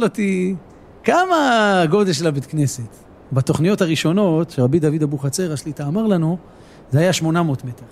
אותי, כמה הגודל של הבית כנסת? בתוכניות הראשונות, שרבי דוד אבוחצירא השליטה אמר לנו, זה היה 800 מטר.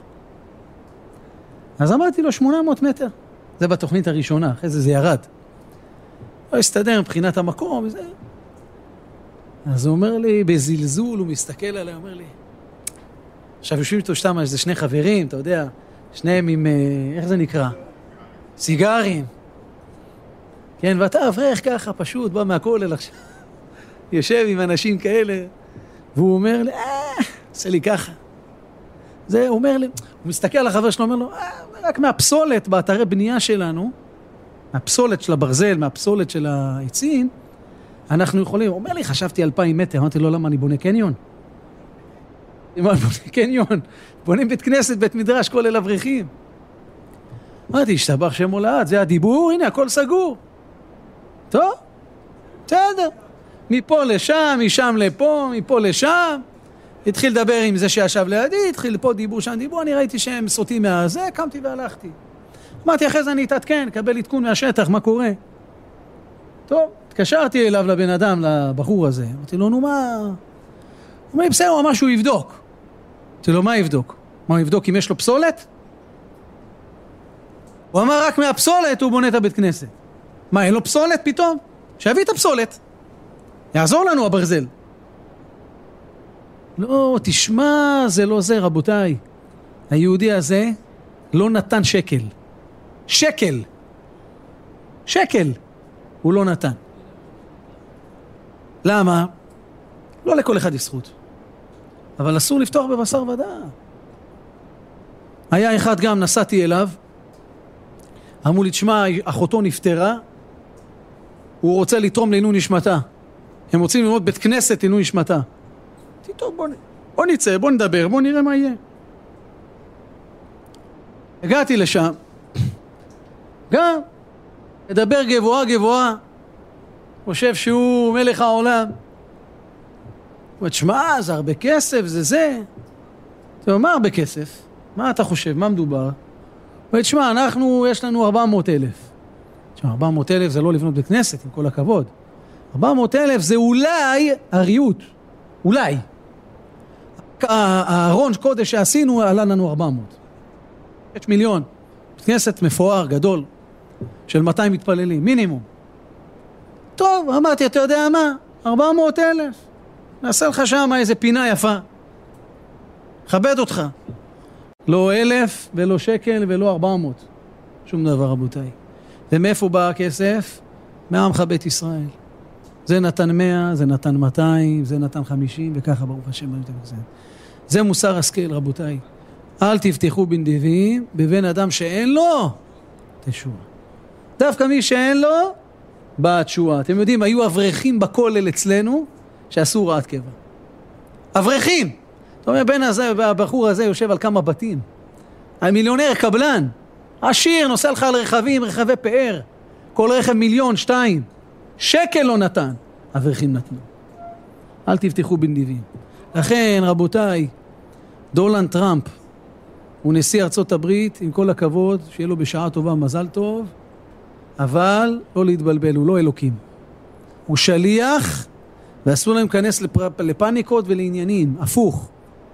אז אמרתי לו 800 מטר. זה בתוכנית הראשונה, אחרי זה ירד. לא הסתדר מבחינת המקום. וזה... אז הוא אומר לי, בזלזול, הוא מסתכל עליי, הוא אומר לי, עכשיו יושבים איתו שתם, זה שני חברים, אתה יודע, שניהם עם, איך זה נקרא? סיגרים. כן, ואתה אברך ככה, פשוט, בא מהכולל עכשיו. יושב עם אנשים כאלה, והוא אומר לי, עושה לי ככה. זה, הוא אומר לי, הוא מסתכל על החבר שלו, אומר לו, רק מהפסולת באתרי בנייה שלנו, מהפסולת של הברזל, מהפסולת של העצים, אנחנו יכולים, הוא אומר לי, חשבתי 2,000 מטר, אמרתי לו, למה אני בונה קניון? אני בונה קניון, בונים בית כנסת, בית מדרש, כל אל אברכים. אמרתי, השתבח שם הולד, זה הדיבור, הנה, הכל סגור. טוב, בסדר. מפה לשם, משם לפה, מפה לשם. התחיל לדבר עם זה שישב לידי, התחיל פה דיבור, שם דיבור, אני ראיתי שהם סוטים מהזה, קמתי והלכתי. אמרתי, אחרי זה אני אתעדכן, קבל עדכון מהשטח, מה קורה? טוב, התקשרתי אליו לבן אדם, לבחור הזה. אמרתי לו, נו מה? הוא אומר לי, בסדר, הוא אמר שהוא יבדוק. אמרתי לו, מה יבדוק? מה הוא יבדוק אם יש לו פסולת? הוא אמר, רק מהפסולת הוא בונה את הבית כנסת. מה, אין לו פסולת פתאום? שיביא את הפסולת. יעזור לנו הברזל. לא, תשמע, זה לא זה, רבותיי. היהודי הזה לא נתן שקל. שקל. שקל. הוא לא נתן. למה? לא לכל אחד יש זכות. אבל אסור לפתוח בבשר ודם. היה אחד גם, נסעתי אליו, אמרו לי, תשמע, אחותו נפטרה, הוא רוצה לתרום לעילוי נשמתה. הם רוצים ללמוד בית כנסת לעילוי נשמתה. טוב, בוא נצא, בוא נדבר, בוא נראה מה יהיה. הגעתי לשם, גם, מדבר גבוהה גבוהה, חושב שהוא מלך העולם. הוא אומר, שמע, זה הרבה כסף, זה. אתה אומר, מה הרבה כסף? מה אתה חושב? מה מדובר? הוא אומר, שמע, יש לנו 400,000. תשמע, 400,000 זה לא לבנות בכנסת, עם כל הכבוד. 400,000 זה אולי הריהוט. אולי. הארון קודש שעשינו עלה לנו 400. יש מיליון. כנסת מפואר, גדול, של 200 מתפללים, מינימום. טוב, אמרתי, אתה יודע מה? 400,000. נעשה לך שם איזה פינה יפה. כבד אותך. לא 1,000 ולא שקל ולא 400. שום דבר, רבותיי. ומאיפה בא הכסף? מעמך בית ישראל. זה נתן 100, זה נתן 200, זה נתן 50, וככה ברוך השם. זה מוסר השכל, רבותיי. אל תפתחו בנדיבים בבין אדם שאין לו תשועה. דווקא מי שאין לו, באה התשועה. אתם יודעים, היו אברכים בכולל אצלנו, שעשו הוראת קבע. אברכים! זאת אומרת, בין הזה והבחור הזה יושב על כמה בתים. המיליונר קבלן, עשיר, נוסע לך על רכבים, רכבי פאר. כל רכב 1,200,000. שקל לא נתן. אברכים נתנו. אל תפתחו בנדיבים. לכן, רבותיי, דונלד טראמפ, הוא נשיא ארצות הברית, עם כל הכבוד, שיהיה לו בשעה טובה מזל טוב, אבל לא להתבלבל, הוא לא אלוקים. הוא שליח, ואסור להם להיכנס לפניקות ולעניינים, הפוך.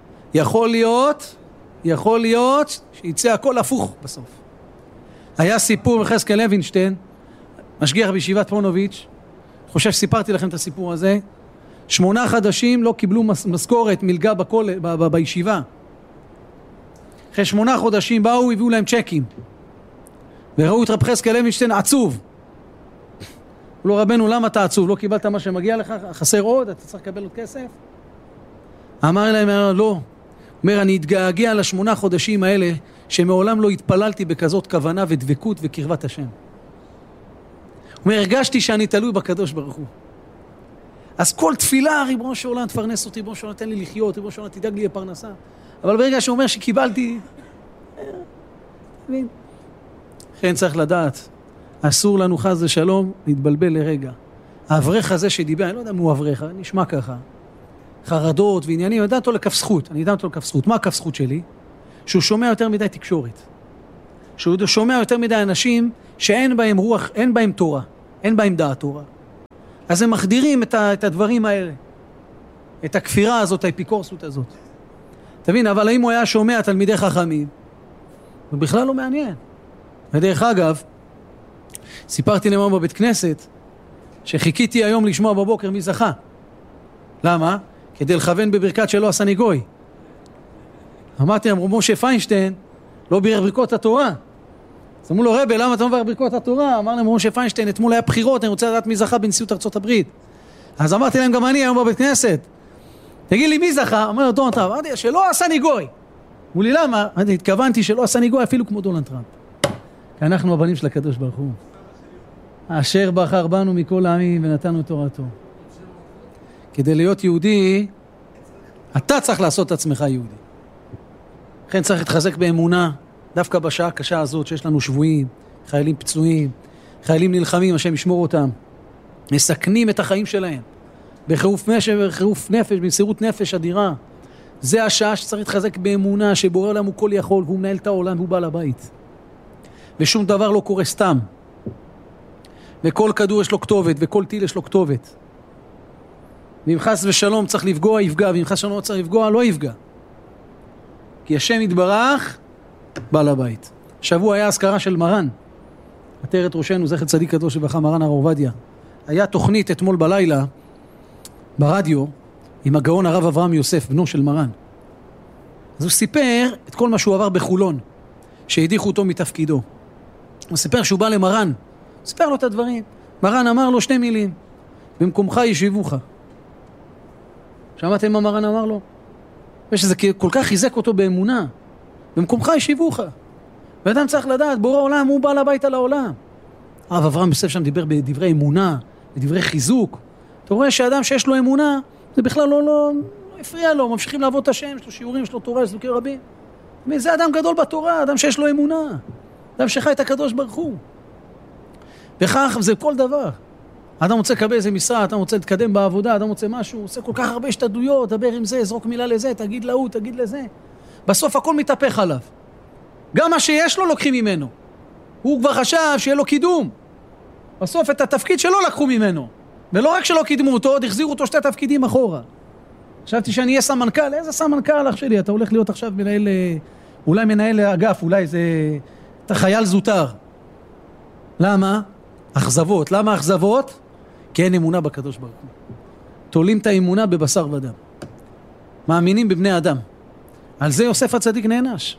יכול להיות שיצא הכל הפוך בסוף. היה סיפור מחזקאל לוינשטיין, משגיח בישיבת פונוביץ', חושב שסיפרתי לכם את הסיפור הזה, 8 חודשים לא קיבלו משכורת, מלגה בישיבה. אחרי 8 חודשים באו, הביאו להם צ'קים. וראו את רב חזקאל לוינשטיין עצוב. הוא לא, רבנו, למה אתה עצוב? לא קיבלת מה שמגיע לך? חסר עוד? אתה צריך לקבל עוד כסף? אמר להם, לא. אומר, אני אתגעגע ל8 חודשים האלה, שמעולם לא התפללתי בכזאת כוונה ודבקות וקרבת השם. אומר, הרגשתי שאני תלוי בקדוש ברוך הוא. אז כל תפילה, ריבונו של עולם, תפרנס אותי, ריבונו של עולם, תן לי לחיות, ריבונו של עולם, תדאג לי לפרנסה. אבל ברגע שהוא אומר שקיבלתי, כן צריך לדעת, אסור לנו חס ושלום להתבלבל לרגע. האברך הזה שדיבר, אני לא יודע הוא אברך, נשמע ככה, חרדות ועניינים, אני יודע אותו לכף זכות, מה הכף זכות שלי? שהוא שומע יותר מדי תקשורת. שהוא שומע יותר מדי אנשים שאין בהם רוח, אין בהם תורה, אין בהם דעת תורה. אז הם מחדירים את הדברים האלה. את הכפירה הזאת, האפיקורסות הזאת. תבין, אבל אם הוא היה שומע תלמידי חכמים, הוא בכלל לא מעניין. ודרך אגב, סיפרתי להם בבית כנסת, שחיכיתי היום לשמוע בבוקר מי זכה. למה? כדי לכוון בברכת שלא עשה ניגוי. אמרתי להם, משה פיינשטיין לא בירך ברכות התורה. אז אמרו לו, רבי, למה אתה מברך ברכות התורה? אמר להם, משה פיינשטיין, אתמול היה בחירות, אני רוצה לדעת מי זכה בנשיאות ארצות הברית. אז אמרתי להם, גם אני היום בבית כנסת. תגיד לי, מי זכה? אמר לו, דונלד טראמפ. אמרתי, שלא עשה ניגוי. אמרו לי, למה? התכוונתי שלא עשה ניגוי אפילו כמו דונלד טראמפ. כי אנחנו הבנים של הקדוש ברוך הוא. אשר בחר בנו מכל העמים ונתנו תורתו. כדי להיות יהודי, אתה צריך לעשות את עצמך יהודי. לכן צריך להתחזק באמונה, דווקא בשעה הקשה הזאת שיש לנו שבויים, חיילים פצועים, חיילים נלחמים, השם ישמור אותם, מסכנים את החיים שלהם, בחירוף נפש, במסירות נפש אדירה. זה השעה שצריך להתחזק באמונה, שבורא עולם הוא כל יכול, והוא מנהל את העולם והוא בעל הבית. ושום דבר לא קורה סתם. וכל כדור יש לו כתובת, וכל טיל יש לו כתובת. ואם חס ושלום צריך לפגוע, יפגע, ואם חס ושלום לא צריך לפגוע, לא יפגע. כי השם יתברך, בעל הבית. שבוע היה הזכרה של מרן, עטרת ראשנו, זכר צדיק קדוש לברכה, מרן הרב עובדיה. היה תוכנית אתמול בלילה, ברדיו, עם הגאון הרב אברהם יוסף, בנו של מרן. אז הוא סיפר את כל מה שהוא עבר בחולון, שהדיחו אותו מתפקידו. הוא סיפר שהוא בא למרן, סיפר לו את הדברים. מרן אמר לו 2 מילים, במקומך ישיבוך. שמעתם מה מרן אמר לו? ושזה כל כך חיזק אותו באמונה. במקומך ישיבוך. ואדם צריך לדעת, בורא עולם הוא בעל הבית על העולם. הרב אברהם יוסף שם דיבר בדברי אמונה, בדברי חיזוק. אתה רואה שאדם שיש לו אמונה, זה בכלל לא הפריע לו, ממשיכים לעבוד את השם, יש לו שיעורים, יש לו תורה, יש לו רבים. זה אדם גדול בתורה, אדם שיש לו אמונה. אדם שחי את הקדוש ברוך הוא. וכך זה כל דבר. אדם רוצה לקבל איזה משרה, אדם רוצה להתקדם בעבודה, אדם רוצה משהו, עושה כל כך הרבה השתדלויות, דבר עם זה, זרוק מילה לזה, תגיד להוא, תגיד לזה. בסוף הכל מתהפך עליו. גם מה שיש לו לוקחים ממנו. הוא כבר חשב שיהיה לו קידום. בסוף את התפקיד שלו לקחו ממנו. ולא רק שלא קידמו אותו, עוד החזירו אותו 2 תפקידים אחורה. חשבתי שאני אהיה סמנכ"ל, איזה סמנכ"ל אח שלי? אתה הולך להיות עכשיו מנהל, אולי מנהל אגף, אולי זה, אתה חייל זוטר. למה? אכזבות. למה אכזבות? כי אין אמונה בקדוש ברוך הוא. תולים את האמונה בבשר ודם. מאמינים בבני אדם. על זה יוסף הצדיק נענש.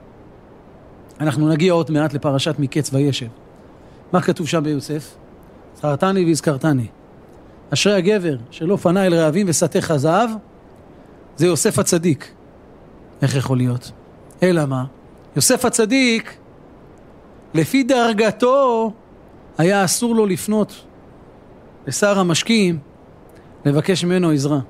אנחנו נגיע עוד מעט לפרשת מקץ וישב. מה כתוב שם ביוסף? זכרתני והזכרתני. אשרי הגבר שלא פנה אל רעבים וסתך זהב, זה יוסף הצדיק. איך יכול להיות? אלא מה? יוסף הצדיק, לפי דרגתו, היה אסור לו לפנות לשר המשקים, לבקש ממנו עזרה.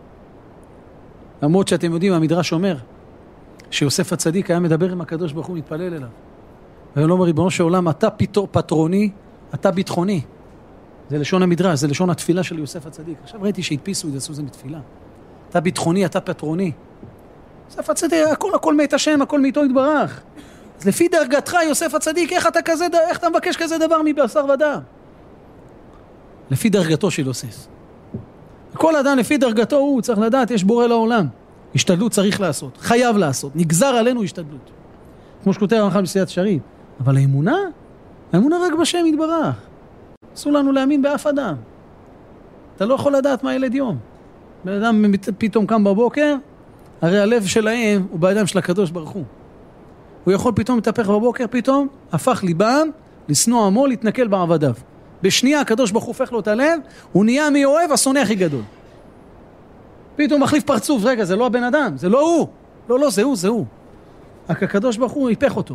למרות שאתם יודעים, המדרש אומר, שיוסף הצדיק היה מדבר עם הקדוש ברוך הוא, מתפלל אליו. והוא אומר, ריבונו של עולם, אתה פטרוני, אתה ביטחוני. זה לשון המדרש, זה לשון התפילה של יוסף הצדיק. עכשיו ראיתי שהדפיסו את זה, עשו זה מתפילה. אתה ביטחוני, אתה פטרוני. יוסף הצדיק, הכל מאת השם, הכל מאיתו יתברך. אז לפי דרגתך, יוסף הצדיק, איך אתה מבקש כזה דבר מבשר ודם? לפי דרגתו של יוסף. כל אדם לפי דרגתו הוא צריך לדעת, יש בורא לעולם. השתדלות צריך לעשות, חייב לעשות, נגזר עלינו השתדלות. כמו שכותב הרמח"ל בסייעתא דשמיא. אבל האמונה רק בשם יתברך. אסור לנו להאמין באף אדם. אתה לא יכול לדעת מה ילד יום. בן אדם פתאום קם בבוקר, הרי הלב שלהם הוא בידיים של הקדוש ברוך הוא. הוא יכול פתאום להתהפך בבוקר, פתאום הפך ליבם, לשנוא עמו, להתנכל בעבדיו. בשנייה הקדוש ברוך הוא הופך לו את הלב, הוא נהיה מי אוהב, השונא הכי גדול. פתאום מחליף פרצוף, רגע, זה לא הבן אדם, זה לא הוא. לא, זה הוא. הקדוש ברוך הוא ייפך אותו.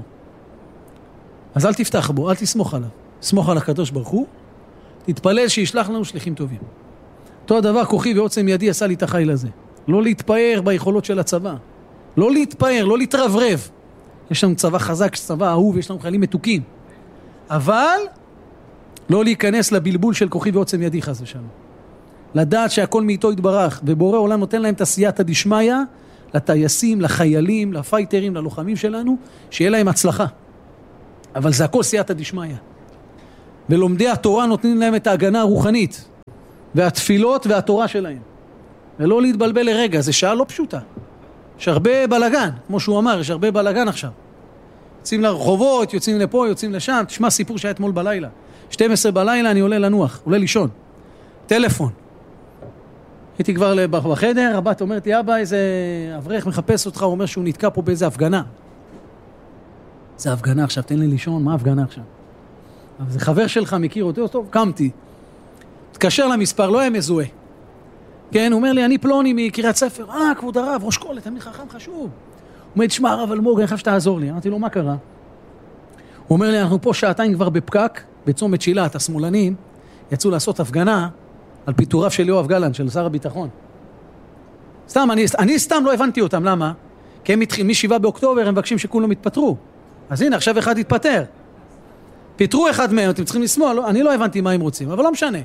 אז אל תפתח בו, אל תסמוך עליו. סמוך על הקדוש ברוך הוא, תתפלל שישלח לנו שליחים טובים. אותו הדבר, כוחי ועוצם ידי עשה לי את החיל הזה. לא להתפאר ביכולות של הצבא. לא להתפאר, לא להתרברב. יש לנו צבא חזק, צבא אהוב, יש לנו חיילים מתוקים. אבל לא להיכנס לבלבול של כוחי ועוצם ידי חס ושלום. לדעת שהכל מאיתו יתברך, ובורא עולם נותן להם את הסייעתא דשמיא, לטייסים, לחיילים, לפייטרים, ללוחמים שלנו, שיהיה להם הצלחה. אבל זה הכל סייעתא דשמיא. ולומדי התורה נותנים להם את ההגנה הרוחנית. והתפילות והתורה שלהם. ולא להתבלבל לרגע, זה שעה לא פשוטה. יש הרבה בלגן, כמו שהוא אמר, יש הרבה בלגן עכשיו. יוצאים לרחובות, יוצאים לפה, יוצאים לשם, תשמע סיפור שהיה אתמול בלילה. 12 בלילה אני עולה לנוח, עולה לישון. טלפון. הייתי כבר בחדר, הבת אומרת לי, אבא, איזה אברך מחפש אותך, הוא אומר שהוא נתקע פה באיזה הפגנה. זה הפגנה עכשיו, תן לי לישון, מה הפגנה עכשיו? אבל זה חבר שלך, מכיר אותו טוב, קמתי. התקשר למספר, לא היה מזוהה. כן, הוא אומר לי, אני פלוני מקריית ספר. כבוד הרב, ראש קול, תמיד חכם חשוב. הוא אומר, תשמע הרב אלמוג, אני חושב שתעזור לי. אמרתי לו, מה קרה? הוא אומר לי, אנחנו פה שעתיים כבר בפקק, בצומת שילת, השמאלנים, יצאו לעשות הפגנה על פיטוריו של יואב גלנט, של שר הביטחון. סתם, אני סתם לא הבנתי אותם, למה? כי הם מ-7 באוקטובר הם מבקשים שכולם יתפטרו. אז הנה, עכשיו אחד יתפטר. פיטרו אחד מהם, אתם צריכים לשמוע, אני לא הבנתי מה הם רוצים, אבל לא משנה.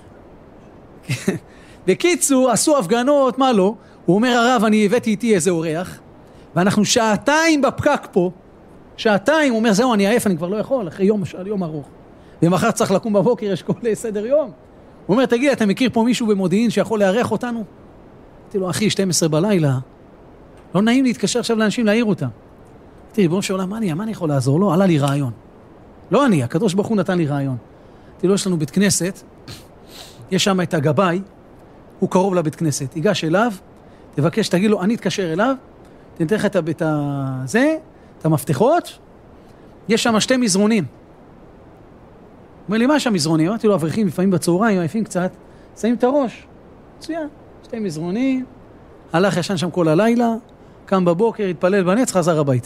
בקיצור, עשו הפגנות, מה לא? הוא אומר, הרב, אני הבאתי איתי איזה אורח, ואנחנו שעתיים בפקק פה, שעתיים, הוא אומר, זהו, אני עייף, אני כבר לא יכול, אחרי יום ארוך. ומחר צריך לקום בבוקר, יש כל סדר יום. הוא אומר, תגיד, אתה מכיר פה מישהו במודיעין שיכול לארח אותנו? אמרתי לו, אחי, 12 בלילה, לא נעים להתקשר עכשיו לאנשים להעיר אותם. אמרתי, בוא שאלה, מה אני יכול לעזור לו? עלה לי רעיון. לא אני, הקדוש ברוך הוא נתן לי רעיון. אמרתי לו, יש לנו בית כנסת, יש שם את הגבאי, הוא קרוב לבית כנסת. ייגש אליו, תבקש, תגיד לו, אני אתקשר אליו, תנתן לך את המפתחות, יש שם 2 מזרונים. הוא אומר לי, מה שם מזרונים? אמרתי לו, אברכים, לפעמים בצהריים, עייפים קצת, שמים את הראש. מצוין, 2 מזרונים, הלך ישן שם כל הלילה, קם בבוקר, התפלל בנץ, חזר הביתה.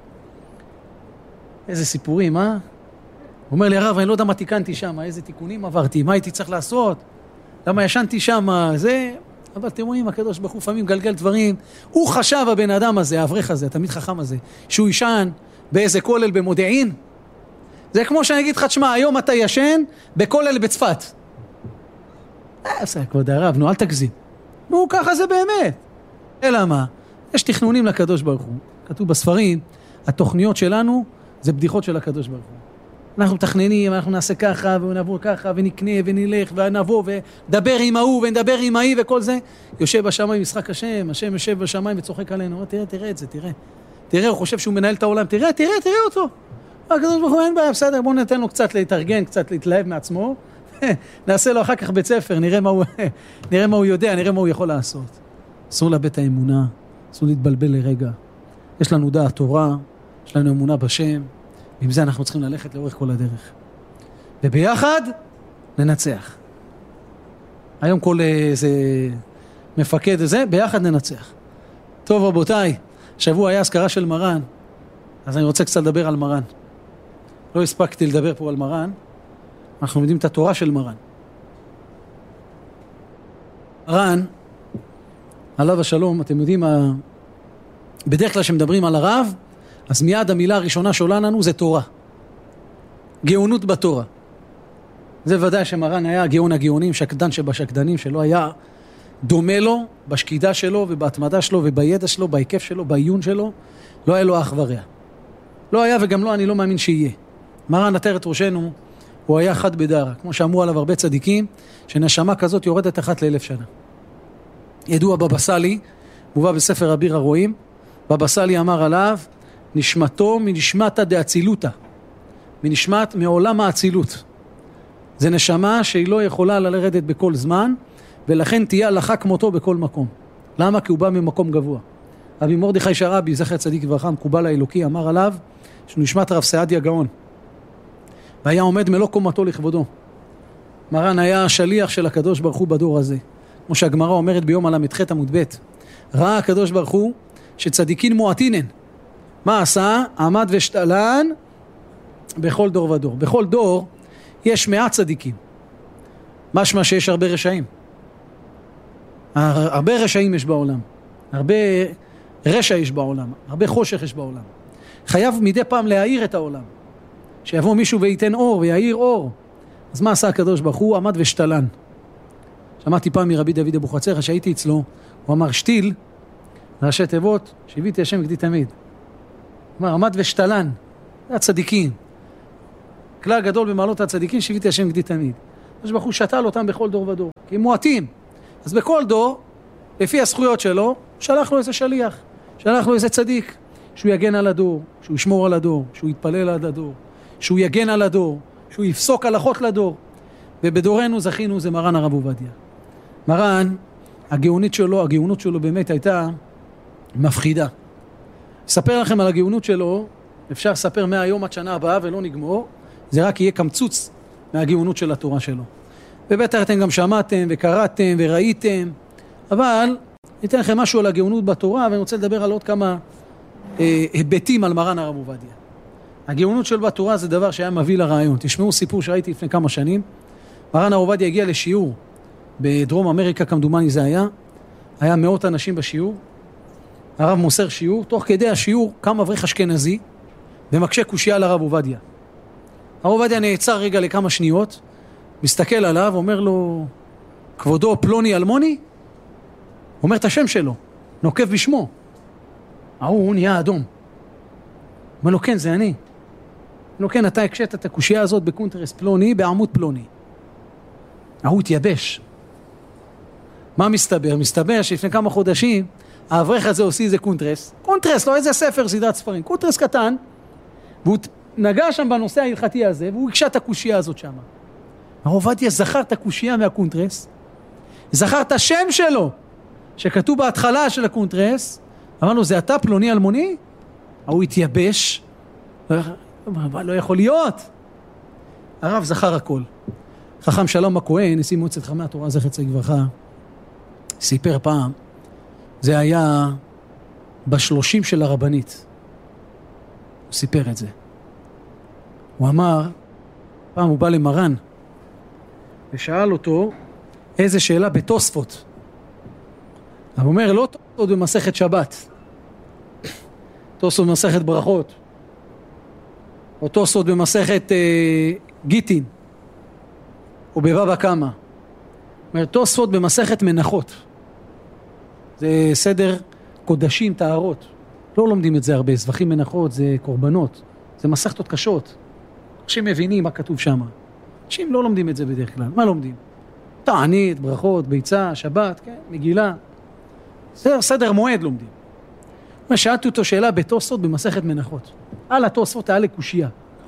איזה סיפורים, הוא אומר לי, הרב, אני לא יודע מה תיקנתי שם, איזה תיקונים עברתי, מה הייתי צריך לעשות, למה ישנתי שם, זה... אבל אתם רואים, הקדוש ברוך הוא לפעמים גלגל דברים, הוא חשב הבן אדם הזה, האברך הזה, התמיד חכם הזה, שהוא ישן באיזה כולל במודיעין. זה כמו שאני אגיד לך, תשמע, היום אתה ישן בכולל בצפת. כבוד הרב, נו, אל תגזים. נו, ככה זה באמת. אלא מה? יש תכנונים לקדוש ברוך הוא. כתוב בספרים, התוכניות שלנו זה בדיחות של הקדוש ברוך הוא. אנחנו מתכננים, אנחנו נעשה ככה, ונעבור ככה, ונקנה, ונלך, ונבוא, ונדבר עם ההוא, ונדבר עם ההיא, וכל זה. יושב בשמיים, משחק השם, השם יושב בשמיים וצוחק עלינו. תראה את זה, תראה, הוא חושב שהוא מנהל את העולם, תראה אותו. הקדוש ברוך הוא, אין בעיה, בסדר, בואו ניתן לו קצת להתארגן, קצת להתלהב מעצמו, נעשה לו אחר כך בית ספר, נראה מה הוא יודע, נראה מה הוא יכול לעשות. אסור לאבד את האמונה, אסור להתבלבל לרגע. יש לנו דעת תורה, יש לנו אמונה בשם, ועם זה אנחנו צריכים ללכת לאורך כל הדרך. וביחד ננצח. היום כל איזה מפקד הזה, ביחד ננצח. טוב רבותיי, שבוע היה אזכרה של מרן, אז אני רוצה קצת לדבר על מרן. לא הספקתי לדבר פה על מרן, אנחנו יודעים את התורה של מרן. מרן, עליו השלום, אתם יודעים, בדרך כלל שמדברים על הרב, אז מיד המילה הראשונה שעולה לנו זה תורה. גאונות בתורה. זה ודאי שמרן היה גאון הגאונים, שקדן שבשקדנים, שלא היה דומה לו בשקידה שלו ובהתמדה שלו ובידע שלו, בהיקף שלו, בעיון שלו, לא היה לו אח ורע. לא היה וגם לא, אני לא מאמין שיהיה. מרן עטרת ראשנו, הוא היה חד בדרה, כמו שאמרו עליו הרבה צדיקים, שנשמה כזאת יורדת אחת ל1,000 שנה. ידוע בבא סאלי, מובא בספר אביר הרועים, בבא סאלי אמר עליו, נשמתו מנשמתא דאצילותא, מנשמת מעולם האצילות. זה נשמה שהיא לא יכולה לרדת בכל זמן, ולכן תהיה הלכה כמותו בכל מקום. למה? כי הוא בא ממקום גבוה. רבי מרדכי שרעבי, זכר צדיק לברכה, מקובל האלוקי, אמר עליו, שהוא נשמת רב סעדיה גאון. והיה עומד מלוא קומתו לכבודו. מרן היה השליח של הקדוש ברוך הוא בדור הזה. כמו שהגמרא אומרת ביום הל"ח עמוד ב', ראה הקדוש ברוך הוא שצדיקין מועטינן. מה עשה? עמד ושתלן בכל דור ודור. בכל דור יש 100 צדיקים. משמע שיש הרבה רשעים. הרבה רשעים יש בעולם. הרבה רשע יש בעולם. הרבה חושך יש בעולם. חייב מדי פעם להאיר את העולם. שיבוא מישהו וייתן אור ויאיר אור. אז מה עשה הקדוש ברוך הוא? עמד ושתלן. שמעתי פעם מרבי דוד אבוחצירא שהייתי אצלו, הוא אמר שתיל, ראשי תיבות, שיוויתי השם גדי תמיד. הוא אמר, עמד ושתלן, זה הצדיקים. כלל גדול במעלות הצדיקים, שיוויתי השם גדי תמיד. הקדוש ברוך הוא שתל אותם בכל דור ודור. כי הם מועטים. אז בכל דור, לפי הזכויות שלו, שלח לו איזה שליח, שלח לו איזה צדיק, שהוא יגן על הדור, שהוא ישמור על הדור, שהוא יתפלל על הדור, שהוא יגן על הדור, שהוא יפסוק הלכות לדור. ובדורנו זכינו זה מרן הרב עובדיה. מרן, הגאונות שלו באמת הייתה מפחידה. אספר לכם על הגאונות שלו, אפשר לספר מהיום עד שנה הבאה ולא נגמור, זה רק יהיה קמצוץ מהגאונות של התורה שלו. ובטח אתם גם שמעתם וקראתם וראיתם, אבל ניתן לכם משהו על הגאונות בתורה, ואני רוצה לדבר על עוד כמה היבטים על מרן הרב עובדיה. הגאונות שלו בתורה זה דבר שהיה מביא לרעיון. תשמעו סיפור שראיתי לפני כמה שנים. מרן הרב עובדיה הגיע לשיעור בדרום אמריקה, כמדומני זה היה מאות אנשים בשיעור. הרב מוסר שיעור, תוך כדי השיעור קם אברך אשכנזי ומקשה קושיה לרב עובדיה. הרב עובדיה נעצר רגע לכמה שניות, מסתכל עליו, אומר לו, כבודו פלוני אלמוני? אומר את השם שלו, נוקב בשמו. הוא נהיה אדום. אומר לו, כן, זה אני. אומר לו, כן, אתה הקשת את הקושיה הזאת בקונטרס פלוני, בעמוד פלוני. הוא התייבש. מה מסתבר? מסתבר שלפני כמה חודשים, האברך הזה עושה איזה קונטרס, לא איזה ספר, סדרת ספרים, קונטרס קטן, והוא נגע שם בנושא ההלכתי הזה, והוא הקשה את הקושיה הזאת שם. הרב עובדיה זכר את הקושיה מהקונטרס, זכר את השם שלו, שכתוב בהתחלה של הקונטרס, אמר לו, זה אתה פלוני אלמוני? הוא התייבש, לא יכול להיות. הרב זכר הכל. חכם שלום הכהן, נשיא מועצת חכמי התורה זכר צדיק לברכה, סיפר פעם, זה היה ב30 של הרבנית. הוא סיפר את זה. הוא אמר, פעם הוא בא למרן, ושאל אותו איזה שאלה בתוספות. הוא אומר, לא תוספות במסכת שבת, תוספות במסכת ברכות, או תוספות במסכת גיטין, או בבבא קמא. אומר, תוספות במסכת מנחות. זה סדר קודשים, טהרות. לא לומדים את זה הרבה, זבחים מנחות, זה קורבנות. זה מסכתות קשות. אנשים מבינים מה כתוב שם. אנשים לא לומדים את זה בדרך כלל. מה לומדים? תענית, ברכות, ביצה, שבת, כן? מגילה. זה סדר מועד לומדים. שאלתי אותו שאלה בתוספות במסכת מנחות. על התוספות היה לקושיה.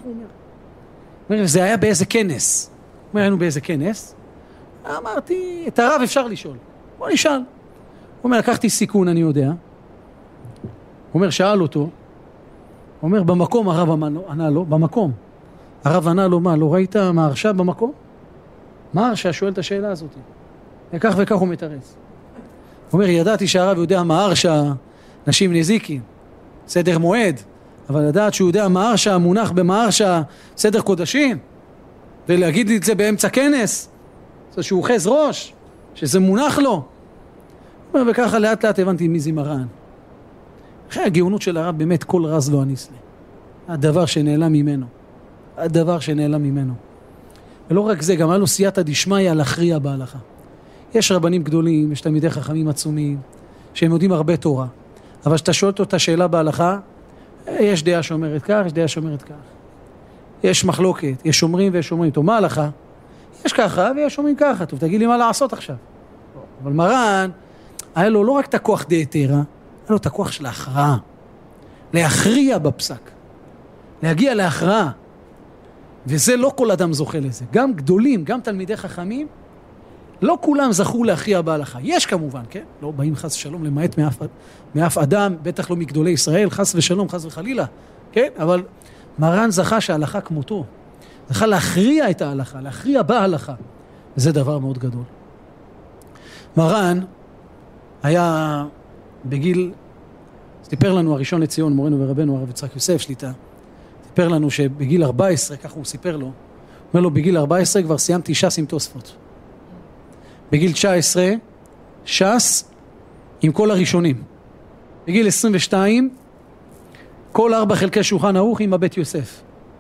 זה היה באיזה כנס. אומר, היינו באיזה כנס. אמרתי, את הרב אפשר לשאול. בוא נשאל. הוא אומר, לקחתי סיכון, אני יודע. הוא אומר, שאל אותו. הוא אומר, במקום הרב ענה לו, במקום. הרב ענה לו, מה, לא ראית מהרשע במקום? מהרשע שואל את השאלה הזאת. וכך וכך הוא מתרץ. הוא אומר, ידעתי שהרב יודע מהרשע, נשים נזיקים, סדר מועד, אבל לדעת שהוא יודע מהרשע, מונח במהרשע, סדר קודשים, ולהגיד לי את זה באמצע כנס, זה שהוא חז ראש, שזה מונח לו. הוא אומר, וככה לאט לאט הבנתי מי זה מרן. אחרי הגאונות של הרב, באמת כל רז לא אניס לי. הדבר שנעלם ממנו. הדבר שנעלם ממנו. ולא רק זה, גם היה לו סייעתא דשמיא להכריע בהלכה. יש רבנים גדולים, יש תלמידי חכמים עצומים, שהם יודעים הרבה תורה. אבל כשאתה שואל אותו את השאלה בהלכה, יש דעה שאומרת כך, יש דעה שאומרת כך. יש מחלוקת, יש שומרים ויש שומרים. טוב, מה ההלכה? יש ככה ויש שומרים ככה. טוב, תגיד לי מה לעשות עכשיו. אבל מרן, היה לו לא רק את הכוח דהיתרא, היה לו את הכוח של ההכרעה. להכריע בפסק. להגיע להכרעה. וזה לא כל אדם זוכה לזה. גם גדולים, גם תלמידי חכמים, לא כולם זכו להכריע בהלכה. יש כמובן, כן? לא באים חס ושלום למעט מאף אדם, בטח לא מגדולי ישראל, חס ושלום, חס וחלילה, כן? אבל מרן זכה שההלכה כמותו. זכה להכריע את ההלכה, להכריע בהלכה. וזה דבר מאוד גדול. מרן היה בגיל, סיפר לנו הראשון לציון, מורנו ורבנו, הרב יצחק יוסף שליטה, סיפר לנו שבגיל 14, כך הוא סיפר לו, אומר לו, בגיל 14 כבר סיימתי ש"ס עם תוספות. בגיל 19, ש"ס עם כל הראשונים. בגיל 22, כל 4 חלקי שולחן ערוך עם הבית יוסף.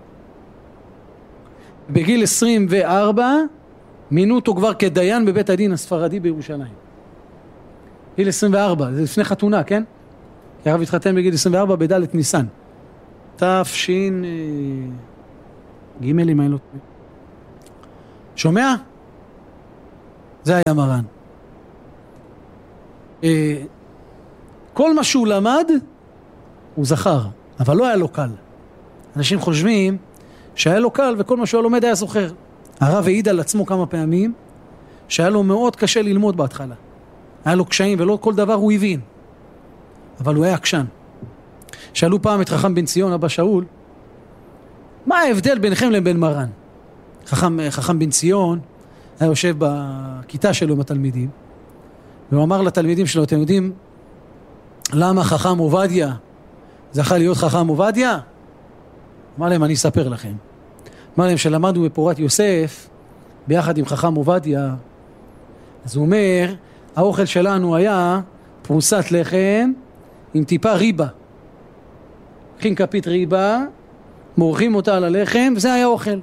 בגיל 24, מינו אותו כבר כדיין בבית הדין הספרדי בירושלים. בגיל 24, זה לפני חתונה, כן? כי הרב התחתן בגיל 24 בד' ניסן. תש"ג, אם אני לא... שומע? זה היה מרן. כל מה שהוא למד, הוא זכר, אבל לא היה לו קל. אנשים חושבים שהיה לו קל וכל מה שהוא לומד היה זוכר. הרב העיד על עצמו כמה פעמים, שהיה לו מאוד קשה ללמוד בהתחלה. היה לו קשיים ולא כל דבר הוא הבין. אבל הוא היה עקשן. שאלו פעם את חכם בן ציון, אבא שאול, מה ההבדל ביניכם לבין מרן? חכם בן ציון היה יושב בכיתה שלו עם התלמידים, והוא אמר לתלמידים שלו, אתם יודעים למה חכם עובדיה זכה להיות חכם עובדיה? אמר להם, אני אספר לכם. אמר להם, שלמדנו בפורת יוסף ביחד עם חכם עובדיה, אז הוא אומר, האוכל שלנו היה פרוסת לחם עם טיפה ריבה. לוקחים כפית ריבה, מורחים אותה על הלחם, וזה היה אוכל.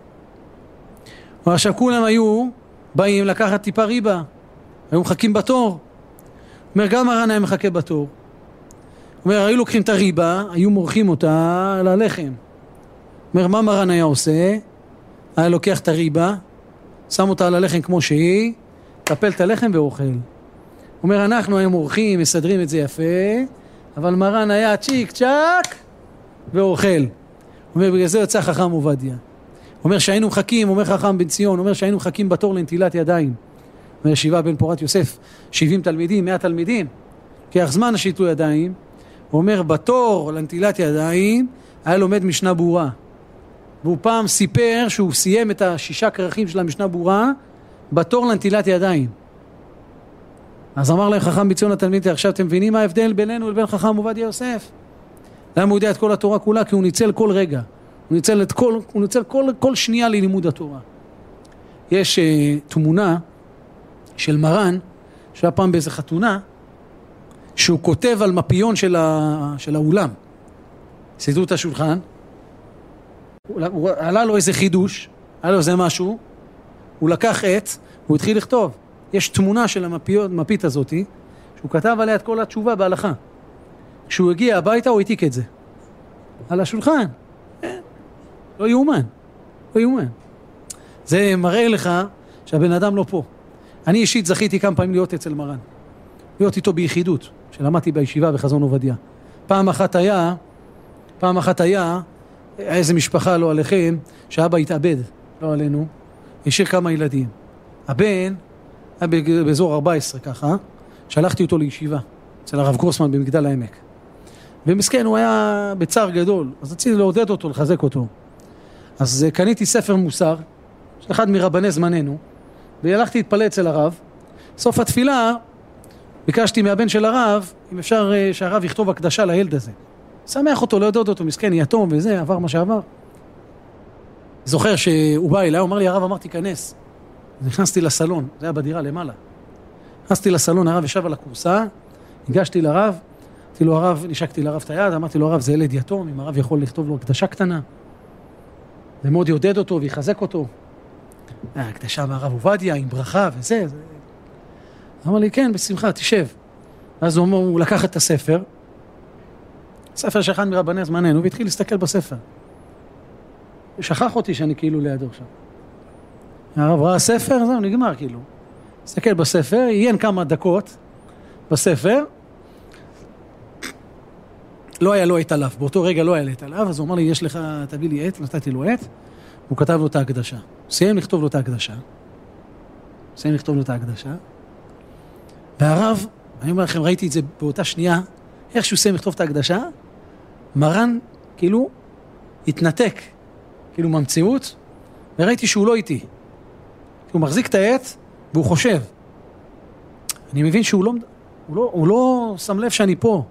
ועכשיו כולם היו באים לקחת טיפה ריבה, היו מחכים בתור. הוא אומר, גם מרן היה מחכה בתור. הוא אומר, היו לוקחים את הריבה, היו מורחים אותה על הלחם. הוא אומר, מה מרן היה עושה? היה לוקח את הריבה, שם אותה על הלחם כמו שהיא, טפל את הלחם ואוכל. הוא אומר, אנחנו היינו מורחים, מסדרים את זה יפה, אבל מרן היה צ'יק צ'ק ואוכל. הוא אומר, בגלל זה יוצא חכם עובדיה. הוא אומר שהיינו מחכים, אומר חכם בן ציון, אומר שהיינו מחכים בתור לנטילת ידיים. הוא אומר, ישיבה בין פורת יוסף, 70 תלמידים, 100 תלמידים, לוקח זמן שיטו ידיים. הוא אומר, בתור לנטילת ידיים, היה לומד משנה ברורה. והוא פעם סיפר שהוא סיים את 6 כרכים של המשנה ברורה, בתור לנטילת ידיים. אז אמר להם חכם בן ציון לתלמידים, עכשיו אתם מבינים מה ההבדל בינינו לבין חכם עובדיה יוסף? למה הוא יודע את כל התורה כולה? כי הוא ניצל כל רגע. הוא ניצל כל שנייה ללימוד התורה. יש תמונה של מרן, שהיה פעם באיזה חתונה, שהוא כותב על מפיון של האולם. סידרו את השולחן, עלה לו איזה חידוש, היה לו איזה משהו, הוא לקח עט, הוא התחיל לכתוב. יש תמונה של המפית הזאת, שהוא כתב עליה את כל התשובה בהלכה. כשהוא הגיע הביתה, הוא העתיק את זה. על השולחן. לא יאומן. לא יאומן. זה מראה לך שהבן אדם לא פה. אני אישית זכיתי כמה פעמים להיות אצל מרן. להיות איתו ביחידות, שלמדתי בישיבה בחזון עובדיה. פעם אחת היה איזה משפחה לא עליכם, שאבא התאבד, לא עלינו, השאיר כמה ילדים. הבן היה באזור 14 ככה, שלחתי אותו לישיבה, אצל הרב גרוסמן במגדל העמק. ומסכן, הוא היה בצער גדול, אז רציתי לעודד אותו, לחזק אותו. אז קניתי ספר מוסר, של אחד מרבני זמננו, והלכתי להתפלל אצל הרב. סוף התפילה, ביקשתי מהבן של הרב, אם אפשר שהרב יכתוב הקדשה לילד הזה. שמח אותו, לעודד אותו, מסכן, יתום וזה, עבר מה שעבר. זוכר שהוא בא אליי, הוא אמר לי, הרב אמר תיכנס. נכנסתי לסלון, זה היה בדירה למעלה. נכנסתי לסלון, הרב ישב על הכורסה, הגשתי לרב, אמרתי לו הרב, נשקתי לרב את היד, אמרתי לו הרב זה ילד יתום, אם הרב יכול לכתוב לו הקדשה קטנה. זה מאוד יעודד אותו ויחזק אותו. הקדשה מהרב עובדיה עם ברכה וזה. אמר לי כן, בשמחה, תשב. אז הוא אומר, הוא לקח את הספר, ספר שאחד מרבני זמננו, והתחיל להסתכל בספר. שכח אותי שאני כאילו לידו עכשיו. הרב ראה ספר, זהו, נגמר כאילו. הסתכל בספר, עיין כמה דקות בספר, לא היה לו עת עליו, באותו רגע לא היה לו עת עליו, אז הוא אמר לי, יש לך, תביא לי עת, נתתי לו עת, הוא כתב לו את ההקדשה. סיים לכתוב לו את ההקדשה, והרב, אני אומר לכם, ראיתי את זה באותה שנייה, איך שהוא סיים לכתוב את ההקדשה, מרן כאילו התנתק, כאילו מהמציאות, וראיתי שהוא לא איתי. הוא מחזיק את העט, והוא חושב. אני מבין שהוא לא שם לב שאני פה.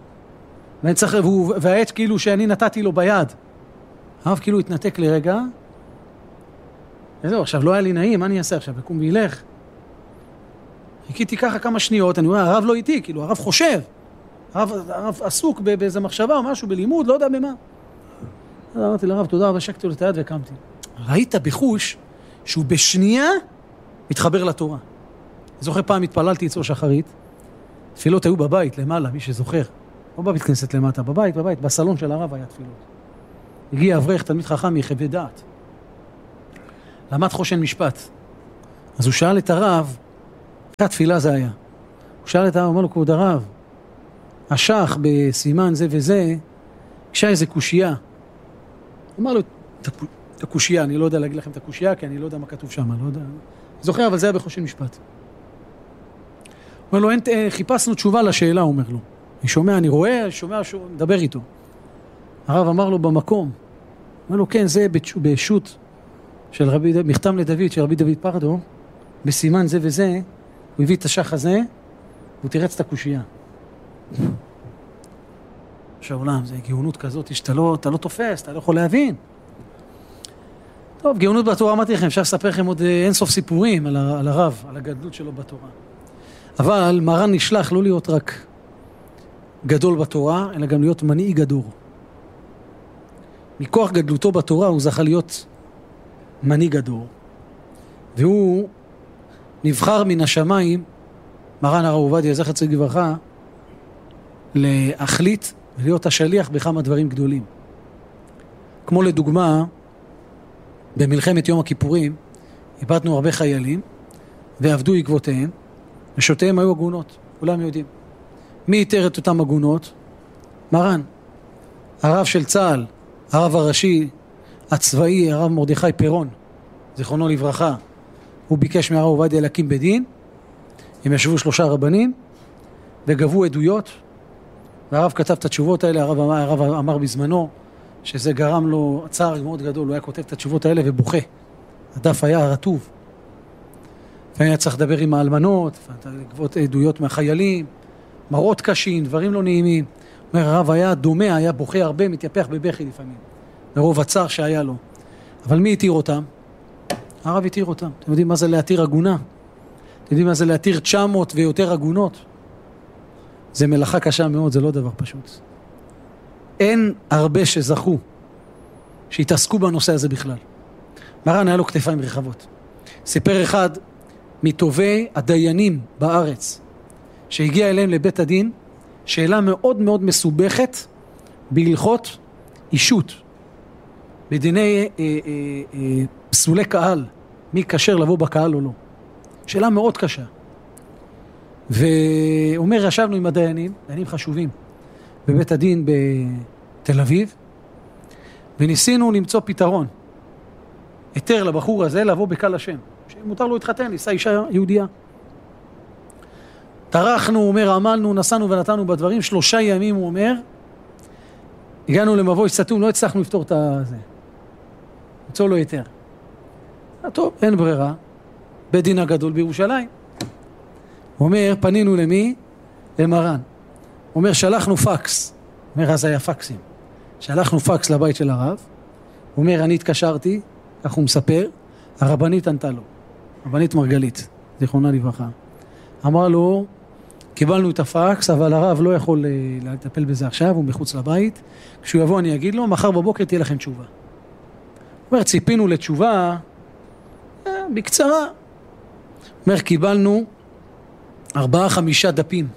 והעט כאילו שאני נתתי לו ביד. הרב כאילו התנתק לרגע. וזהו, עכשיו לא היה לי נעים, מה אני אעשה עכשיו? לקום וילך. חיכיתי ככה כמה שניות, אני אומר, הרב לא איתי, כאילו הרב חושב. הרב עסוק באיזה מחשבה או משהו, בלימוד, לא יודע במה. אז אמרתי לרב, תודה רבה, שקתי לו את היד והקמתי. ראית בחוש שהוא בשנייה מתחבר לתורה. זוכר פעם התפללתי אצלו שחרית, תפילות היו בבית למעלה, מי שזוכר. לא בבית כנסת למטה, בבית, בסלון של הרב היה תפילות. הגיע אברך, תלמיד חכם מחווה דעת. למד חושן משפט. אז הוא שאל את הרב, אחרי התפילה זה היה. הוא שאל את הרב, אמר לו, כבוד הרב, השח בסימן זה וזה, כשהיה איזה קושייה. הוא אמר לו, את הקושייה, אני לא יודע להגיד לכם את הקושייה, כי אני לא יודע מה כתוב שם, לא יודע. זוכר, אבל זה היה בחושן משפט. הוא אומר לו, חיפשנו תשובה לשאלה, הוא אומר לו. אני שומע, אני רואה, אני שומע, מדבר איתו. הרב אמר לו במקום. אומר לו, כן, זה בשו"ת של מכתם לדוד, של רבי דוד פרדו, בסימן זה וזה, הוא הביא את השח הזה, והוא תירץ את הקושייה. שהעולם, זה גאונות כזאת, שאתה לא תופס, אתה לא יכול להבין. טוב, גאונות בתורה, אמרתי לכם, אפשר לספר לכם עוד אינסוף סיפורים על הרב, על הגדלות שלו בתורה. אבל מרן נשלח לא להיות רק גדול בתורה, אלא גם להיות מנהיג הדור. מכוח גדלותו בתורה הוא זכה להיות מנהיג הדור. והוא נבחר מן השמיים, מרן הרב עובדיה זכר צדיק לברכה, להחליט ולהיות השליח בכמה דברים גדולים. כמו לדוגמה, במלחמת יום הכיפורים, איבדנו הרבה חיילים, ועבדו עקבותיהם, ושותיהם היו עגונות, כולם יודעים. מי איתר את אותם עגונות? מרן. הרב של צה"ל, הרב הראשי, הצבאי, הרב מרדכי פירון, זיכרונו לברכה, הוא ביקש מהרב עובדיה להקים בית דין, הם ישבו 3 רבנים, וגבו עדויות, והרב כתב את התשובות האלה, הרב אמר בזמנו, שזה גרם לו צער מאוד גדול, הוא היה כותב את התשובות האלה ובוכה. הדף היה רטוב. והיה צריך לדבר עם האלמנות, לגבות עדויות מהחיילים, מראות קשים, דברים לא נעימים. אומר, הרב היה דומה, היה בוכה הרבה, מתייפח בבכי לפעמים. מרוב הצער שהיה לו. אבל מי התיר אותם? הרב התיר אותם. אתם יודעים מה זה להתיר עגונה? אתם יודעים מה זה להתיר 900 ויותר עגונות? זה מלאכה קשה מאוד, זה לא דבר פשוט. אין הרבה שזכו, שהתעסקו בנושא הזה בכלל. מרן היה לו כתפיים רחבות. סיפר אחד מטובי הדיינים בארץ, שהגיע אליהם לבית הדין, שאלה מאוד מאוד מסובכת בהלכות אישות, בדיני פסולי קהל, מי כשר לבוא בקהל או לא. שאלה מאוד קשה. ואומר, ישבנו עם הדיינים, דיינים חשובים, בבית הדין בתל אביב, וניסינו למצוא פתרון, היתר לבחור הזה לבוא בקהל השם, שמותר לו להתחתן, ניסה אישה יהודייה. טרחנו, הוא אומר, עמלנו, נסענו ונתנו בדברים, 3 ימים, הוא אומר, הגענו למבוי סתום, לא הצלחנו לפתור את זה. מצוא לו היתר. טוב, אין ברירה, בית דין הגדול בירושלים. הוא אומר, פנינו למי? למרן. הוא אומר, שלחנו פקס. הוא אומר, אז היה פקסים. שלחנו פקס לבית של הרב. הוא אומר, אני התקשרתי, כך הוא מספר, הרבנית ענתה לו. הרבנית מרגלית, זיכרונה לברכה. אמרה לו, קיבלנו את הפקס, אבל הרב לא יכול לטפל בזה עכשיו, הוא מחוץ לבית. כשהוא יבוא אני אגיד לו, מחר בבוקר תהיה לכם תשובה. הוא אומר, ציפינו לתשובה, בקצרה. הוא אומר, קיבלנו 4-5 דפים.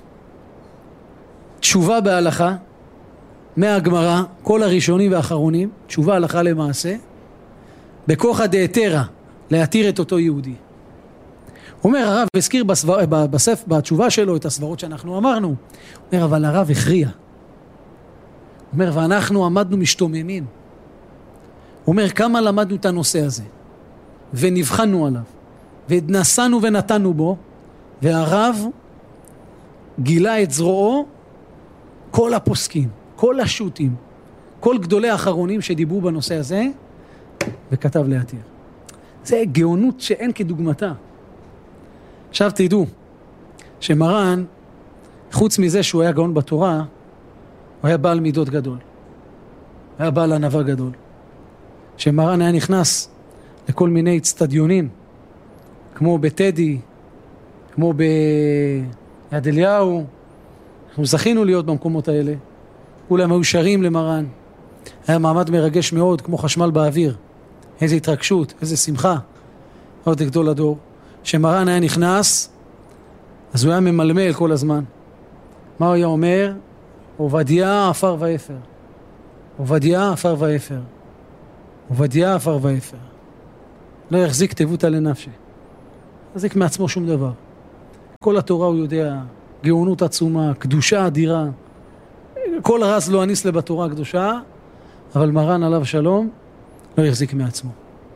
תשובה בהלכה, מהגמרא, כל הראשונים והאחרונים, תשובה הלכה למעשה, בכוחא דהיתרא, להתיר את אותו יהודי. הוא אומר, הרב הזכיר בתשובה שלו את הסברות שאנחנו אמרנו. הוא אומר, אבל הרב הכריע. הוא אומר, ואנחנו עמדנו משתוממים. הוא אומר, כמה למדנו את הנושא הזה, ונבחנו עליו, ונסענו ונתנו בו, והרב גילה את זרועו, כל הפוסקים, כל השו"תים, כל גדולי האחרונים שדיברו בנושא הזה, וכתב להתיר. זה גאונות שאין כדוגמתה. עכשיו תדעו, שמרן, חוץ מזה שהוא היה גאון בתורה, הוא היה בעל מידות גדול. הוא היה בעל ענווה גדול. שמרן היה נכנס לכל מיני צטדיונים, כמו בטדי, כמו ביד אליהו. אנחנו זכינו להיות במקומות האלה. כולם היו שרים למרן. היה מעמד מרגש מאוד, כמו חשמל באוויר. איזו התרגשות, איזו שמחה. עוד גדול הדור. שמרן היה נכנס, אז הוא היה ממלמל כל הזמן. מה הוא היה אומר? עובדיה עפר ואפר. עובדיה עפר ואפר. עובדיה עפר ואפר. לא יחזיק תיבותא לנפשי. יחזיק מעצמו שום דבר. כל התורה הוא יודע, גאונות עצומה, קדושה אדירה, כל רז לא הניס בתורה הקדושה, אבל מרן עליו שלום לא יחזיק מעצמו.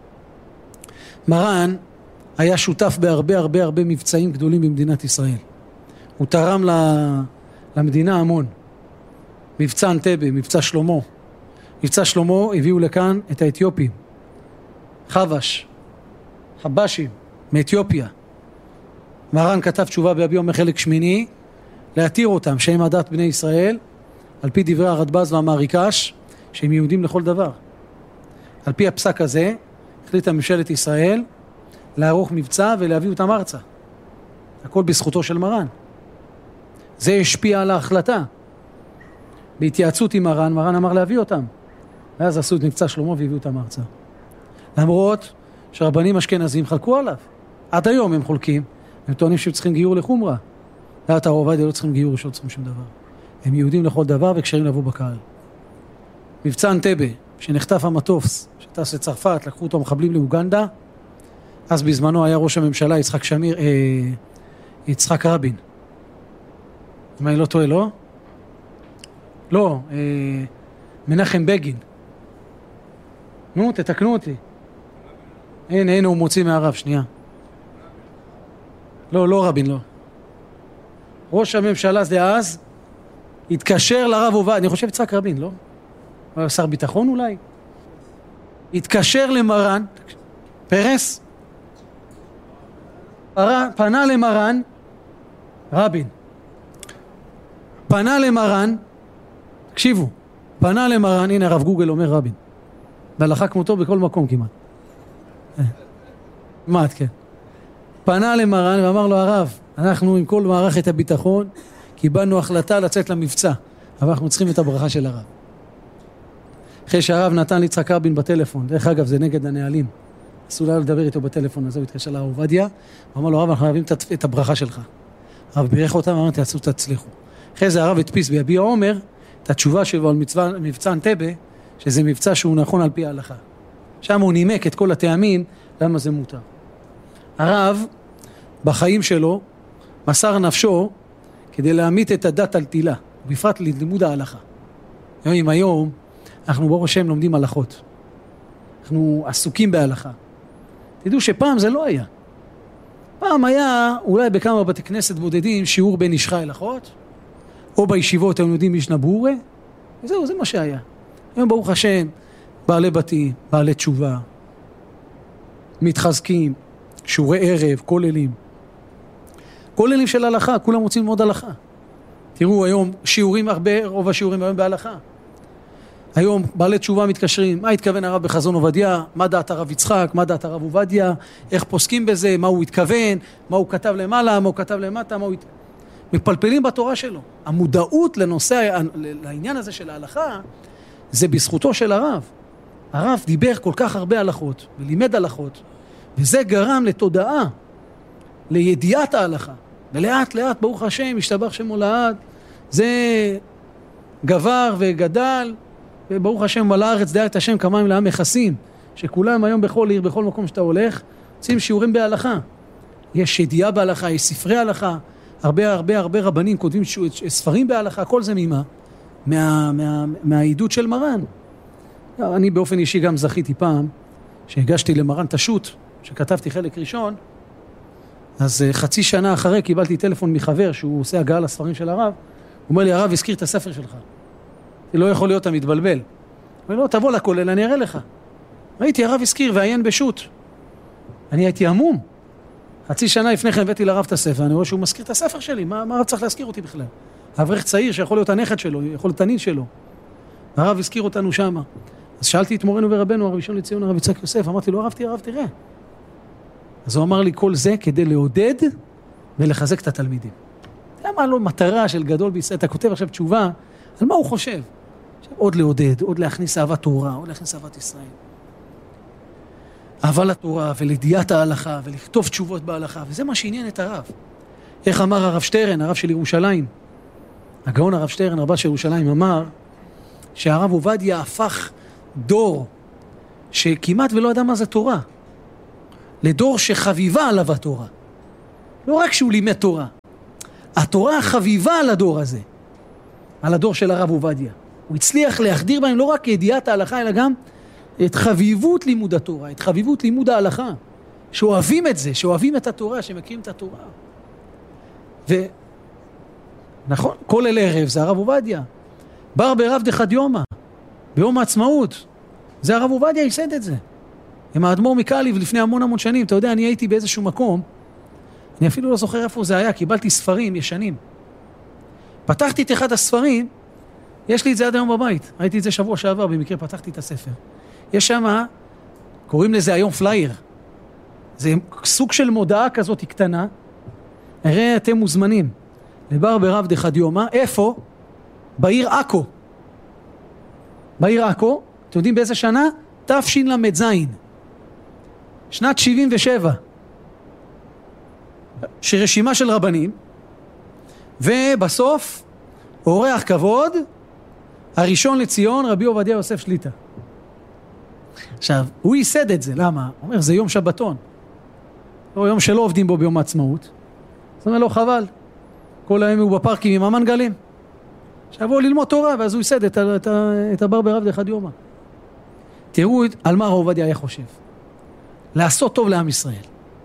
מרן היה שותף בהרבה הרבה הרבה מבצעים גדולים במדינת ישראל. הוא תרם למדינה המון. מבצע אנטבה, מבצע שלמה. מבצע שלמה הביאו לכאן את האתיופים. חבשים מאתיופיה. מרן כתב תשובה ביביע אומר חלק שמיני, להתיר אותם שהם עדת בני ישראל, על פי דברי הרדב"ז והמעריקש, שהם יהודים לכל דבר. על פי הפסק הזה, החליטה ממשלת ישראל לערוך מבצע ולהביא אותם ארצה. הכל בזכותו של מרן. זה השפיע על ההחלטה. בהתייעצות עם מרן אמר להביא אותם. ואז עשו את מבצע שלמה והביאו אותם ארצה. למרות שרבנים אשכנזים חלקו עליו. עד היום הם חולקים. הם טוענים שהם צריכים גיור לחומרה. דעת הרב עובדיה לא צריכים גיור, שלא צריכים שום דבר. הם יהודים לכל דבר וכשרים לבוא בקהל. מבצע אנטבה, שנחטף המטוס, שטס לצרפת, לקחו אותו מחבלים לאוגנדה, אז בזמנו היה ראש הממשלה יצחק רבין. אם אני לא טועה, לא? לא, מנחם בגין. נו, תתקנו אותי. הנה, הוא מוציא מהרב, שנייה. לא רבין, לא. ראש הממשלה זה אז, התקשר לרב עובדיה, אני חושב יצחק רבין, לא? שר ביטחון אולי? התקשר למרן, פרס, פנה למרן, רבין, פנה למרן, תקשיבו, פנה למרן, הנה הרב גוגל אומר רבין, והלכה כמותו בכל מקום כמעט. כמעט, כן. פנה למרן ואמר לו, הרב, אנחנו עם כל מערכת הביטחון, קיבלנו החלטה לצאת למבצע, אבל אנחנו צריכים את הברכה של הרב. אחרי שהרב נתן ליצחק רבין בטלפון, דרך אגב זה נגד הנהלים, אסור לה לדבר איתו בטלפון, אז הוא התקשר לרב עובדיה, ואמר לו, הרב, אנחנו אוהבים את הברכה שלך. הרב בירך אותם, ואמר, תעשו, תצליחו. אחרי זה הרב הדפיס ביביע עומר, את התשובה שלו על מבצע אנטבה, שזה מבצע שהוא נכון על פי ההלכה. שם הוא נימק את כל הטעמים, למה זה מותר. הרב, בחיים שלו, מסר נפשו, כדי להעמיד את הדת על תילה, בפרט ללימוד ההלכה. היום, אנחנו ברוך השם לומדים הלכות. אנחנו עסוקים בהלכה. תדעו שפעם זה לא היה. פעם היה אולי בכמה בתי כנסת בודדים שיעור בין אישך הלכות, או בישיבות הם יודעים משנה ברורה, וזהו, זה מה שהיה. היום ברוך השם, בעלי בתים, בעלי תשובה, מתחזקים, שיעורי ערב, כוללים של הלכה, כולם רוצים ללמוד הלכה. תראו היום שיעורים רוב השיעורים היום בהלכה. היום בעלי תשובה מתקשרים, מה התכוון הרב בחזון עובדיה, מה דעת הרב יצחק, מה דעת הרב עובדיה, איך פוסקים בזה, מה הוא התכוון, מה הוא כתב למעלה, מה הוא כתב למטה, מפלפלים בתורה שלו. המודעות לעניין הזה של ההלכה, זה בזכותו של הרב. הרב דיבר כל כך הרבה הלכות, ולימד הלכות, וזה גרם לתודעה, לידיעת ההלכה. ולאט לאט, ברוך השם, השתבח שמו לעד, זה גבר וגדל, וברוך השם מלא הארץ דעה את השם כמים לעם יחסים, שכולם היום בכל עיר, בכל מקום שאתה הולך, עושים שיעורים בהלכה. יש ידיעה בהלכה, יש ספרי הלכה, הרבה רבנים כותבים ספרים בהלכה, כל זה ממה? מהעידוד של מרן. אני באופן אישי גם זכיתי פעם, שהגשתי למרן תשוט, שכתבתי חלק ראשון, אז חצי שנה אחרי קיבלתי טלפון מחבר שהוא עושה הגעה לספרים של הרב, הוא אומר לי, הרב הזכיר את הספר שלך. זה לא יכול להיות המתבלבל. הוא אומר, לא, תבוא לכולל, אני אראה לך. ראיתי, הרב הזכיר ועיין בשו"ת. אני הייתי המום. חצי שנה לפני כן הבאתי לרב את הספר, אני רואה שהוא מזכיר את הספר שלי, מה הרב צריך להזכיר אותי בכלל? אברך צעיר שיכול להיות הנכד שלו, יכול להיות הנין שלו. הרב הזכיר אותנו שם. אז שאלתי את מורנו ורבנו, הרב ראשון לציון, הרב יצחק יוסף, אמרתי לו, הרב תראה. אז הוא אמר לי, כל זה כדי לעודד ולחזק את התלמידים. למה לא מטרה של גדול בישראל? אתה כותב עכשיו תשובה, על מה הוא חושב? עוד לעודד, עוד להכניס אהבת תורה, עוד להכניס אהבת ישראל. אהבה לתורה ולידיעת ההלכה ולכתוב תשובות בהלכה, וזה מה שעניין את הרב. איך אמר הרב שטרן, הרב של ירושלים? הגאון הרב שטרן, רבה של ירושלים, אמר שהרב עובדיה הפך דור שכמעט ולא ידע מה זה תורה, לדור שחביבה עליו התורה. לא רק שהוא לימד תורה, התורה החביבה על הדור הזה, על הדור של הרב עובדיה. הוא הצליח להחדיר בהם לא רק ידיעת ההלכה, אלא גם את חביבות לימוד התורה, את חביבות לימוד ההלכה, שאוהבים את זה, שאוהבים את התורה, שמכירים את התורה. ונכון, כל אלה ערב זה הרב עובדיה. בר ברב דחד יומא, ביום העצמאות, זה הרב עובדיה ייסד את זה. עם האדמו"ר מקאליב לפני המון שנים. אתה יודע, אני הייתי באיזשהו מקום, אני אפילו לא זוכר איפה זה היה, קיבלתי ספרים ישנים. פתחתי את אחד הספרים, יש לי את זה עד היום בבית. ראיתי את זה שבוע שעבר, במקרה פתחתי את הספר. יש שם, קוראים לזה היום פלייר. זה סוג של מודעה כזאת קטנה. הרי אתם מוזמנים לבר ברב דחד יומא. איפה? בעיר עכו. בעיר עכו, אתם יודעים באיזה שנה? תשל"ז. שנת 77. שרשימה של רבנים, ובסוף, אורח כבוד, הראשון לציון, רבי עובדיה יוסף שליט"א. עכשיו, הוא ייסד את זה, למה? הוא אומר, זה יום שבתון. לא יום שלא עובדים בו ביום העצמאות. זאת אומרת, לא חבל. כל היום הוא בפארקים עם המנגלים. שבואו ללמוד תורה, ואז הוא ייסד את הבר ברב דחד יומא. תראו על מה הרב עובדיה היה חושב. לעשות טוב לעם ישראל.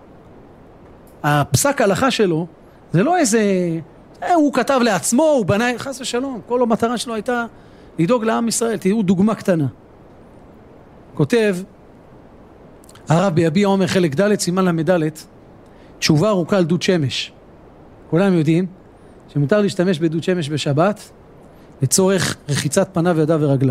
הפסק ההלכה שלו, זה לא איזה, הוא כתב לעצמו, הוא בנה, חס ושלום, כל המטרה שלו הייתה לדאוג לעם ישראל. תראו דוגמה קטנה. כותב, הרב ביביע עומר חלק ד' סימן למד, תשובה ארוכה על דוד שמש. כולם יודעים שמותר להשתמש בדוד שמש בשבת, לצורך רחיצת פניו, ידיו ורגליו.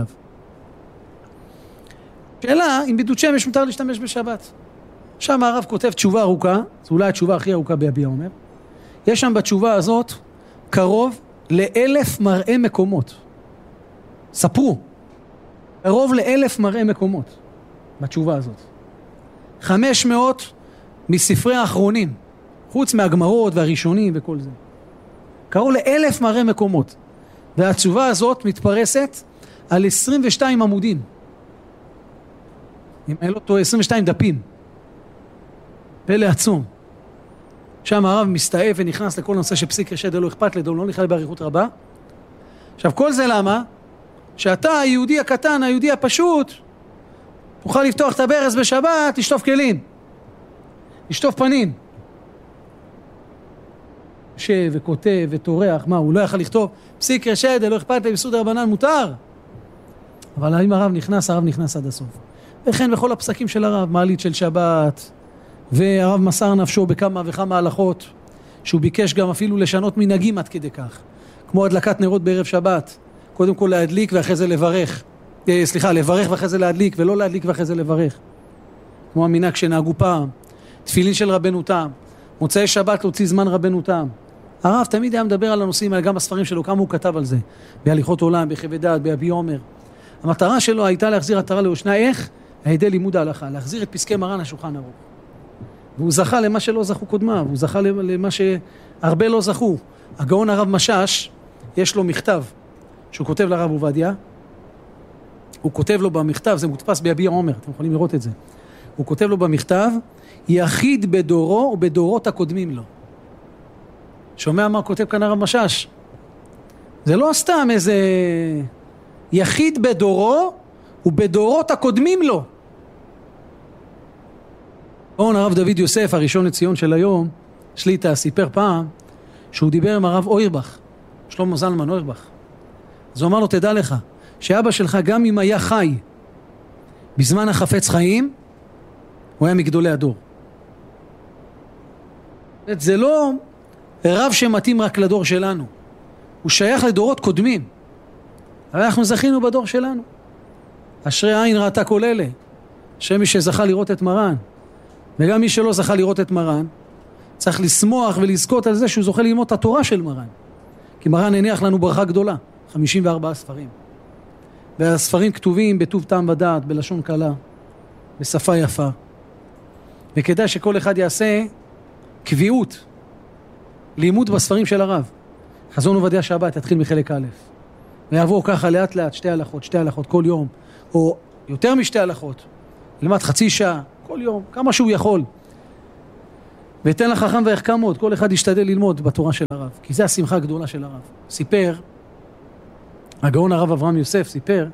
שאלה, אם בדוד שמש מותר להשתמש בשבת. שם הרב כותב תשובה ארוכה, זו אולי התשובה הכי ארוכה ביביע עומר. יש שם בתשובה הזאת קרוב ל1,000 מראי מקומות. ספרו, קרוב ל1,000 מראי מקומות בתשובה הזאת. 500 מספרי האחרונים, חוץ מהגמרות והראשונים וכל זה. קרוב ל1,000 מראי מקומות. והתשובה הזאת מתפרסת על 22 עמודים. אם אין לו אותו 22 דפים. פלא עצום. שם הרב מסתעף ונכנס לכל נושא שפסיק רשת לא אכפת לדו, לא נכלל בעריכות רבה. עכשיו כל זה למה? שאתה היהודי הקטן, היהודי הפשוט, תוכל לפתוח את הברז בשבת, לשטוף כלים, לשטוף פנים. יושב וכותב וטורח, מה, הוא לא יכל לכתוב פסיק רשת, לא אכפת לי, בסוד רבנן מותר. אבל אם הרב נכנס עד הסוף. וכן בכל הפסקים של הרב, מעלית של שבת, והרב מסר נפשו בכמה וכמה הלכות, שהוא ביקש גם אפילו לשנות מנהגים עד כדי כך. כמו הדלקת נרות בערב שבת, קודם כל להדליק ואחרי זה לברך. לברך ואחרי זה להדליק, ולא להדליק ואחרי זה לברך. כמו המנהג שנהגו פעם, תפילין של רבנו תם, מוצאי שבת להוציא זמן רבנו תם. הרב תמיד היה מדבר על הנושאים האלה, גם בספרים שלו, כמה הוא כתב על זה, בהליכות עולם, בחוות דעת, ביביע עומר. המטרה שלו הייתה להחזיר עטרה ליושנה, איך? על ידי לימוד ההלכה, להחזיר את פסקי מרן השולחן ערוך. והוא זכה למה שלא זכו קודמיו, הוא זכה למה שהרבה לא זכו. הגאון הרב משש, יש לו מכתב שהוא כותב לרב עובדיה, הוא כותב לו במכתב, זה מודפס ביביע עומר, אתם יכולים לראות את זה. הוא כותב לו במכתב, יחיד בדורו ובדורות הקודמים לו. שומע מה כותב כאן הרב משש? זה לא סתם איזה יחיד בדורו ובדורות הקודמים לו. גאון הרב דוד יוסף, הראשון לציון של היום, שליט"א, סיפר פעם שהוא דיבר עם הרב אוירבך, שלמה זלמן אוירבך. אז הוא אמר לו, תדע לך, שאבא שלך גם אם היה חי בזמן החפץ חיים, הוא היה מגדולי הדור. זה לא רב שמתאים רק לדור שלנו, הוא שייך לדורות קודמים. אבל אנחנו זכינו בדור שלנו. אשרי עין ראתה כל אלה, שמי שזכה לראות את מרן, וגם מי שלא זכה לראות את מרן, צריך לשמוח ולזכות על זה שהוא זוכה ללמוד את התורה של מרן. כי מרן הניח לנו ברכה גדולה, 54 ספרים. והספרים כתובים בטוב טעם ודעת, בלשון קלה, בשפה יפה. וכדאי שכל אחד יעשה קביעות, לימוד בספרים של הרב. חזון עובדיה שבת יתחיל מחלק א', ויעבור ככה לאט לאט, שתי הלכות כל יום, או יותר משתי הלכות, ילמד חצי שעה, כל יום, כמה שהוא יכול. ותן לחכם ויחכם עוד, כל אחד ישתדל ללמוד בתורה של הרב, כי זה השמחה הגדולה של הרב. סיפר, הגאון הרב אברהם יוסף סיפר,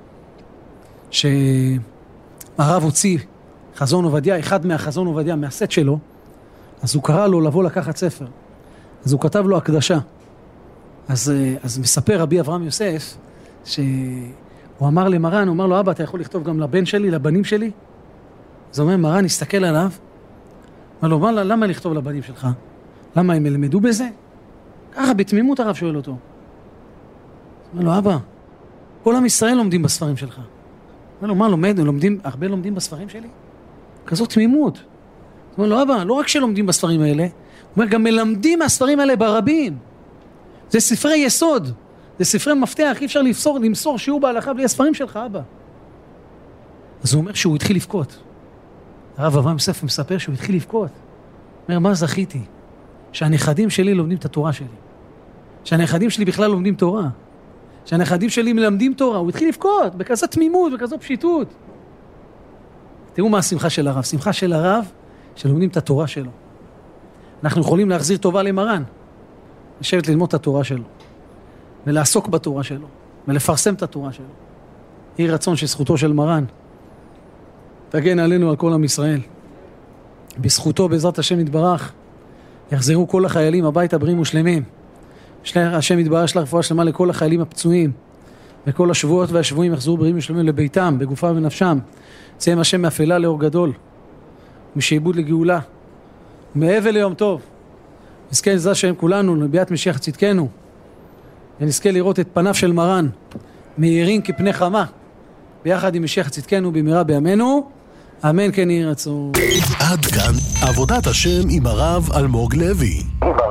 שהרב הוציא חזון עובדיה, אחד מהחזון עובדיה, מהסט שלו, אז הוא קרא לו לבוא לקחת ספר. אז הוא כתב לו הקדשה. אז מספר רבי אברהם יוסף, שהוא אמר למרן, הוא אמר לו, אבא, אתה יכול לכתוב גם לבן שלי, לבנים שלי? אז הוא אומר, מרן, הסתכל עליו, אמר לו, למה לכתוב לבנים שלך? למה הם ילמדו בזה? ככה, בתמימות הרב שואל אותו. אמר לו, אבא, כל עם ישראל לומדים בספרים שלך. אמר לו, מה לומדים, הרבה לומדים בספרים שלי? כזאת תמימות. אמר לו, אבא, לא רק שלומדים בספרים האלה, הוא אומר, גם מלמדים מהספרים האלה ברבים. זה ספרי יסוד, זה ספרי מפתח, אי אפשר למסור שיעור בהלכה בלי הספרים שלך, אבא. אז הוא אומר שהוא התחיל לבכות. הרב אברהם יוסף מספר שהוא התחיל לבכות. הוא אומר, מה זכיתי? שהנכדים שלי לומדים את התורה שלי. שהנכדים שלי בכלל לומדים תורה. שהנכדים שלי מלמדים תורה. הוא התחיל לבכות, בכזאת תמימות, בכזאת פשיטות. תראו מה השמחה של הרב. שמחה של הרב שלומדים את התורה שלו. אנחנו יכולים להחזיר טובה למרן. לשבת ללמוד את התורה שלו. ולעסוק בתורה שלו. ולפרסם את התורה שלו. יהי רצון שזכותו של מרן תגן עלינו על כל עם ישראל. בזכותו, בעזרת השם יתברך, יחזרו כל החיילים הביתה בריאים ושלמים. השם יתברך שלח רפואה שלמה לכל החיילים הפצועים. וכל השבועות והשבועים יחזרו בריאים ושלמים לביתם, בגופם ונפשם. צאם השם מאפלה לאור גדול. משעבוד לגאולה. ומאבל ליום טוב. נזכה לזה שהם כולנו, לביאת משיח צדקנו. ונזכה לראות את פניו של מרן, מאירים כפני חמה. ביחד עם משיח צדקנו במהרה בימינו, אמן כן יהי רצון. עד כאן עבודת השם עם הרב אלמוג לוי.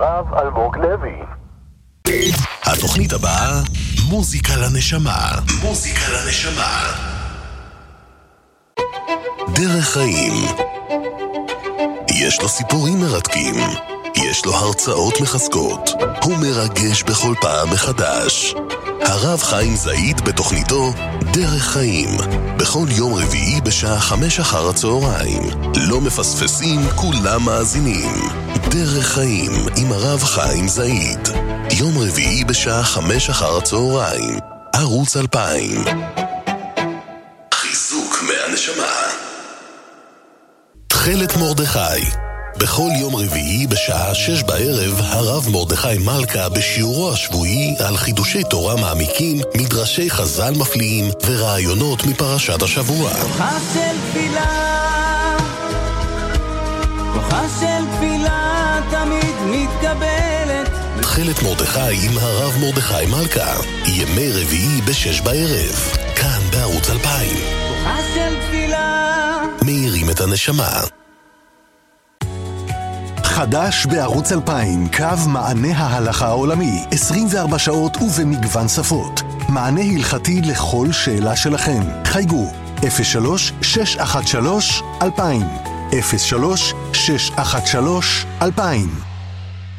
התוכנית הבאה, מוזיקה לנשמה. דרך חיים. יש לו סיפורים מרתקים, יש לו הרצאות מחזקות, הוא מרגש בכל פעם מחדש. הרב חיים זעיד בתוכניתו דרך חיים, בכל יום רביעי בשעה 5 אחר הצהריים. לא מפספסים, כולם מאזינים. דרך חיים עם הרב חיים זעיד, יום רביעי בשעה 5 אחר הצהריים, ערוץ 2000. חיזוק מהנשמה. תחלת מרדכי, בכל יום רביעי בשעה 6 בערב, הרב מרדכי מלכה בשיעורו השבועי על חידושי תורה מעמיקים, מדרשי חז"ל מפליאים ורעיונות מפרשת השבוע. כוחה של תפילה תמיד מתקבלת. תחלת מרדכי עם הרב מרדכי מלכה, ימי רביעי ב6 בערב, כאן בערוץ 2000. כוחה של תפילה מאירים את הנשמה. חדש בערוץ 2000, קו מענה ההלכה העולמי, 24 שעות ובמגוון שפות. מענה הלכתי לכל שאלה שלכם. חייגו 03-613-2000 03-613-2000